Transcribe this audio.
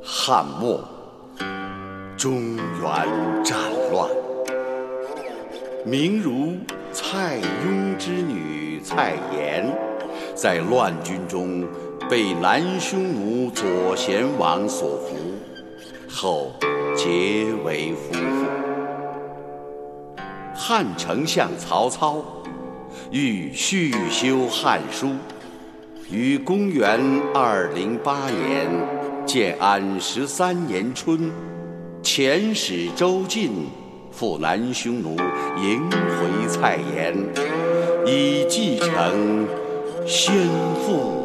汉末，中原战乱，名如蔡邕之女蔡琰，在乱军中被南匈奴左贤王所俘，后结为夫妇。汉丞相曹操欲续修《汉书》，于公元208年建安13年春，遣使周进赴南匈奴迎回蔡琰，以继承先父